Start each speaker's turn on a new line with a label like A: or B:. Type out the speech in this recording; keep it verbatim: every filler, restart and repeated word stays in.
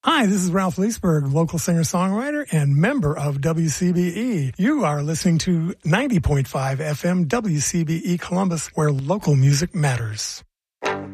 A: Hi, this is Ralph Leesburg, local singer-songwriter and member of W C B E. You are listening to ninety point five F M W C B E Columbus, where local music matters.